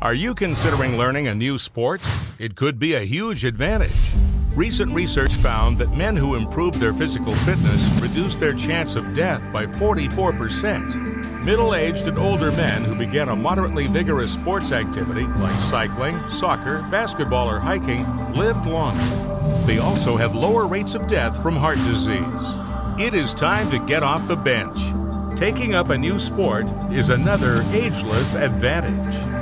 Are you considering learning a new sport? It could be a huge advantage. Recent research found that men who improved their physical fitness reduced their chance of death by 44%. Middle-aged and older men who began a moderately vigorous sports activity like cycling, soccer, basketball, or hiking lived longer. They also had lower rates of death from heart disease. It is time to get off the bench. Taking up a new sport is another ageless advantage.